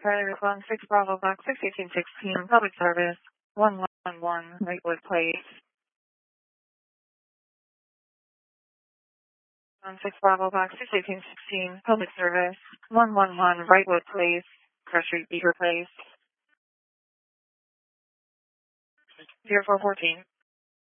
Charlie 16 Bravo Box 61816, public service, 111, Lakewood Place. 16 Bravo Box 61816, public service, 111, Brightwood Place, Cross Street, Beaver Place. 0414.